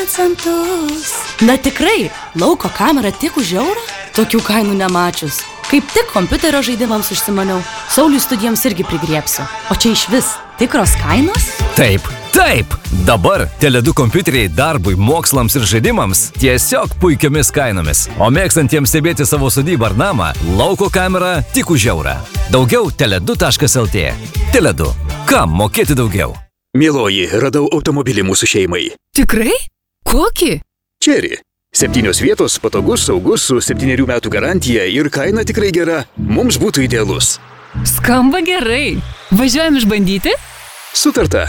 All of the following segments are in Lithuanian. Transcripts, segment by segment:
centus. Na tikrai, lauko kamera tik už eurą? Tokių kainų nemačius. Kaip tik kompiuterio žaidimams užsimaniau. Sauliui studijoms irgi prigriepsiu. O čia iš vis tikros kainos? Taip. Dabar Tele2 kompiuteriai darbui, mokslams ir žaidimams tiesiog puikiomis kainomis. O mėgstantiems stebėti savo sodybą ar namą, lauko kamera tik už eurą. Daugiau tele2.lt. Tele2. Kam mokėti daugiau? Mieloji, radau automobilį mūsų šeimai. Tikrai? Kokį? Cherry. 7 vietos, patogus, saugus, su 7 metų garantija ir kaina tikrai gera. Mums būtų idealus. Skamba gerai. Važiuojam išbandyti? Sutarta.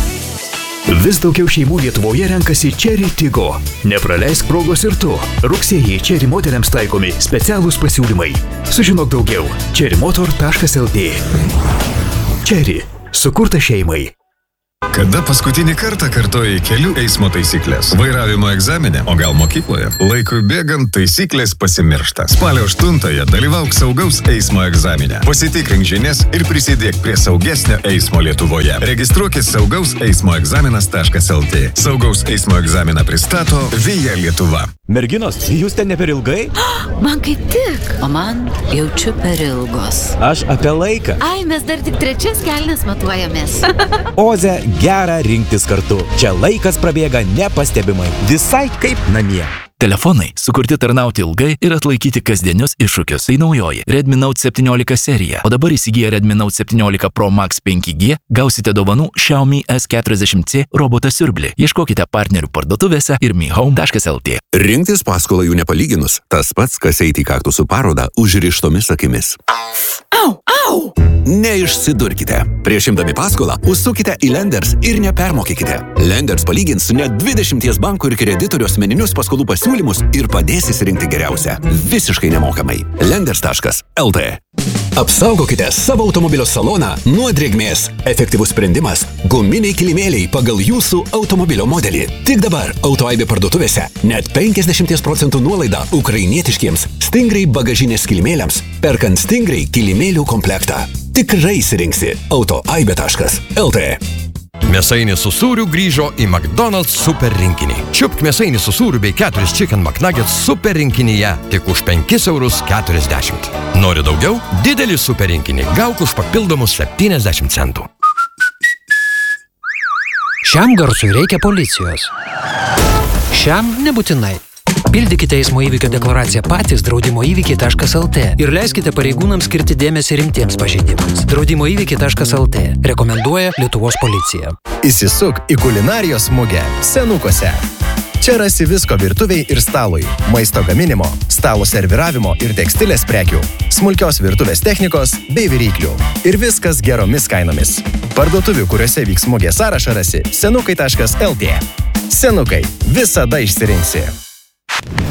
Vis daugiau šeimų Lietuvoje renkasi Cherry Tiggo. Nepraleisk progos ir tu. Rugsėjį Cherry modeliams taikomi specialūs pasiūlymai. Sužinok daugiau. cherrymotor.lt. Cherry. Sukurta šeimai. Kada paskutinį kartą kartojai kelių eismo taisyklės? Vairavimo egzamine, o gal mokykloje? Laikui bėgant taisyklės pasimiršta. Spalio 8-ąją dalyvauk saugaus eismo egzamine. Pasitikrink žinias ir prisidėk prie saugesnio eismo Lietuvoje. Registruokis saugauseismoegzaminas.lt. Saugaus eismo egzaminą pristato Via Lietuva. Merginos, jūs ten ne per ilgai? Man kaip tik. O man jaučiu per ilgos. Aš apie laiką. Ai, mes dar tik 3 kelnes matuojamės. Oze gera rinktis kartu. Čia laikas prabėga nepastebimai. Visai kaip namie. Telefonai sukurti tarnauti ilgai ir atlaikyti kasdienius iššūkius. Tai naujoji Redmi Note 17 serija. O dabar įsigiję Redmi Note 17 Pro Max 5G gausite dovanų Xiaomi S40C robotą siurblį. Ieškokite partnerių parduotuvėse ir mihome.lt. Rinktis paskolą jų nepalyginus. Tas pats, kas eiti į kaktusų parodą užrištomis akimis. Au! Neišsidurkite. Prieš imdami paskolą užsukite į Lenders ir nepermokykite. Lenders palygins net 20 bankų ir kreditorių asmeninius paskolų pasiūlymus ir padės įsirinkti geriausią. Visiškai nemokamai. Lenders.lt. Apsaugokite savo automobilio saloną nuo drėgmės. Efektyvus sprendimas – guminiai kilimėliai pagal jūsų automobilio modelį. Tik dabar Autoaibė parduotuvėse net 50% nuolaida ukrainietiškiems Stingray bagažinės kilimėliams, perkant Stingray kilimėlių komplektą. Tikrai įsirinksi autoaibė.lt. Mėsainis su sūriu grįžo į McDonald's super rinkinį. Čiupk mėsainį su sūriu bei 4 Chicken McNuggets super rinkinyje tik už 5,40 €. Nori daugiau? Didelį super rinkinį gauk už papildomus 70 centų. Šiam garsui reikia policijos. Šiam nebūtinai. Pildykite eismo įvykio deklaraciją patys draudimoįvykiai.lt ir leiskite pareigūnams skirti dėmesį rimtiems pažeidimams. Draudimoįvykiai.lt rekomenduoja Lietuvos policija. Įsisuk į kulinarijos mugę Senukose. Čia rasi visko virtuviai ir stalui, maisto gaminimo, stalo serviravimo ir tekstilės prekių, smulkios virtuvės technikos bei viryklių. Ir viskas geromis kainomis. Parduotuvių, kuriuose vyks mugė sąrašą rasi senukai.lt. Senukai. Visada išsirinksi.